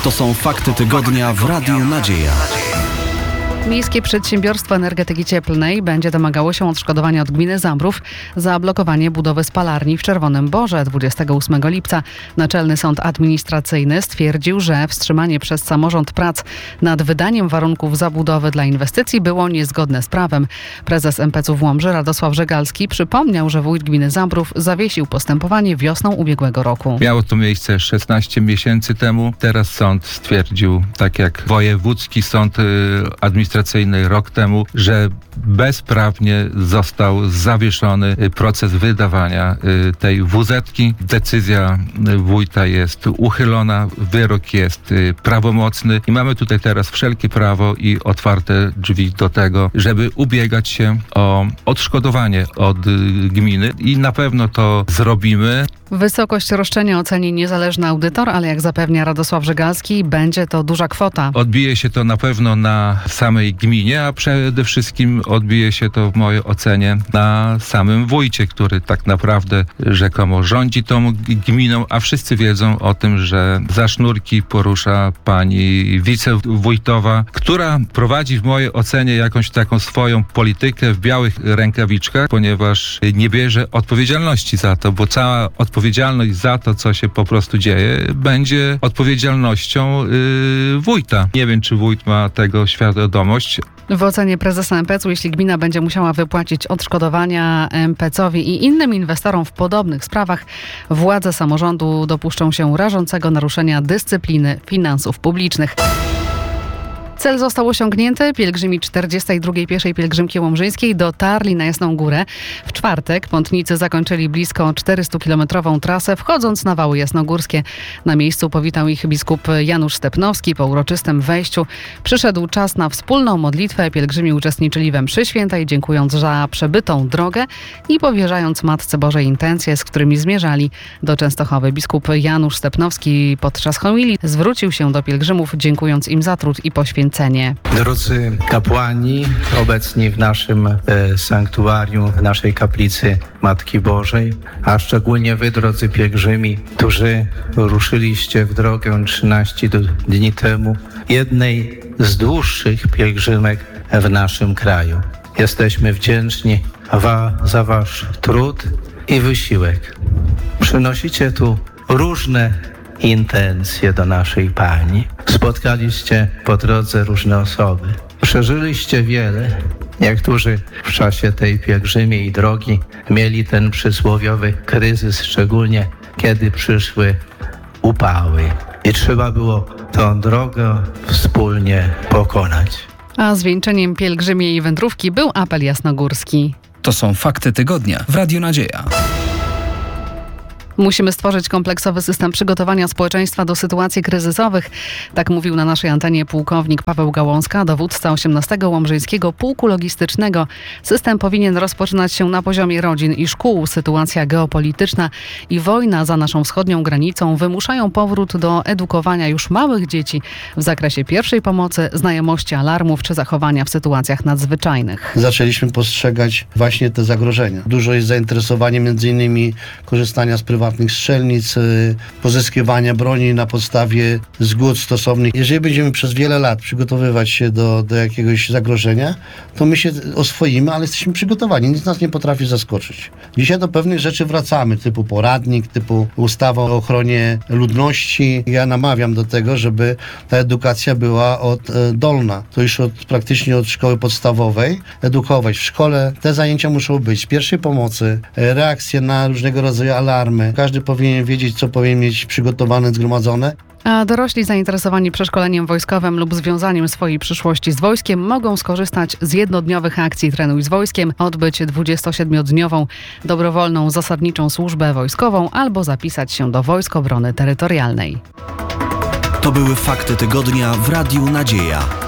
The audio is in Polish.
To są fakty tygodnia w Radiu Nadzieja. Miejskie Przedsiębiorstwo Energetyki Cieplnej będzie domagało się odszkodowania od gminy Zambrów za blokowanie budowy spalarni w Czerwonym Borze 28 lipca. Naczelny Sąd Administracyjny stwierdził, że wstrzymanie przez samorząd prac nad wydaniem warunków zabudowy dla inwestycji było niezgodne z prawem. Prezes MPC-u w Łomży Radosław Żegalski przypomniał, że wójt gminy Zambrów zawiesił postępowanie wiosną ubiegłego roku. Miało to miejsce 16 miesięcy temu. Teraz sąd stwierdził, tak jak Wojewódzki Sąd Administracyjny rok temu, że bezprawnie został zawieszony proces wydawania tej WZ-ki. Decyzja wójta jest uchylona, wyrok jest prawomocny i mamy tutaj teraz wszelkie prawo i otwarte drzwi do tego, żeby ubiegać się o odszkodowanie od gminy i na pewno to zrobimy. Wysokość roszczenia oceni niezależny audytor, ale jak zapewnia Radosław Żegalski, będzie to duża kwota. Odbije się to na pewno na samej gminie, a przede wszystkim odbije się to w mojej ocenie na samym wójcie, który tak naprawdę rzekomo rządzi tą gminą, a wszyscy wiedzą o tym, że za sznurki porusza pani wicewójtowa, która prowadzi w mojej ocenie jakąś taką swoją politykę w białych rękawiczkach, ponieważ nie bierze odpowiedzialności za to, bo cała odpowiedzialność za to, co się po prostu dzieje, będzie odpowiedzialnością wójta. Nie wiem, czy wójt ma tego świadomość. W ocenie prezesa MPC-u, jeśli gmina będzie musiała wypłacić odszkodowania MPC-owi i innym inwestorom w podobnych sprawach, władze samorządu dopuszczą się rażącego naruszenia dyscypliny finansów publicznych. Cel został osiągnięty. Pielgrzymi 42. Pieszej Pielgrzymki Łomżyńskiej dotarli na Jasną Górę. W czwartek pątnicy zakończyli blisko 400-kilometrową trasę, wchodząc na Wały Jasnogórskie. Na miejscu powitał ich biskup Janusz Stepnowski. Po uroczystym wejściu przyszedł czas na wspólną modlitwę. Pielgrzymi uczestniczyli we mszy świętej, dziękując za przebytą drogę i powierzając Matce Bożej intencje, z którymi zmierzali do Częstochowy. Biskup Janusz Stepnowski podczas homilii zwrócił się do pielgrzymów, dziękując im za trud i poświęcenie. Drodzy kapłani, obecni w naszym sanktuarium, w naszej kaplicy Matki Bożej, a szczególnie wy, drodzy pielgrzymi, którzy ruszyliście w drogę 13 dni temu, jednej z dłuższych pielgrzymek w naszym kraju. Jesteśmy wdzięczni za wasz trud i wysiłek. Przynosicie tu różne intencje do naszej Pani. Spotkaliście po drodze różne osoby. Przeżyliście wiele. Niektórzy w czasie tej pielgrzymiej drogi mieli ten przysłowiowy kryzys, szczególnie kiedy przyszły upały. I trzeba było tę drogę wspólnie pokonać. A zwieńczeniem pielgrzymiej wędrówki był apel jasnogórski. To są fakty tygodnia w Radiu Nadzieja. Musimy stworzyć kompleksowy system przygotowania społeczeństwa do sytuacji kryzysowych. Tak mówił na naszej antenie pułkownik Paweł Gałązka, dowódca 18 Łomżyńskiego Pułku Logistycznego. System powinien rozpoczynać się na poziomie rodzin i szkół. Sytuacja geopolityczna i wojna za naszą wschodnią granicą wymuszają powrót do edukowania już małych dzieci w zakresie pierwszej pomocy, znajomości alarmów czy zachowania w sytuacjach nadzwyczajnych. Zaczęliśmy postrzegać właśnie te zagrożenia. Dużo jest zainteresowania między innymi korzystania z prywatnych strzelnic, pozyskiwania broni na podstawie zgód stosownych. Jeżeli będziemy przez wiele lat przygotowywać się do jakiegoś zagrożenia, to my się oswoimy, ale jesteśmy przygotowani. Nic nas nie potrafi zaskoczyć. Dzisiaj do pewnych rzeczy wracamy, typu poradnik, typu ustawa o ochronie ludności. Ja namawiam do tego, żeby ta edukacja była oddolna. To już praktycznie od szkoły podstawowej edukować. W szkole te zajęcia muszą być pierwszej pomocy, reakcje na różnego rodzaju alarmy. Każdy powinien wiedzieć, co powinien mieć przygotowane, zgromadzone. A dorośli zainteresowani przeszkoleniem wojskowym lub związaniem swojej przyszłości z wojskiem mogą skorzystać z jednodniowych akcji Trenuj z wojskiem, odbyć 27-dniową dobrowolną zasadniczą służbę wojskową albo zapisać się do Wojsk Obrony Terytorialnej. To były fakty tygodnia w Radiu Nadzieja.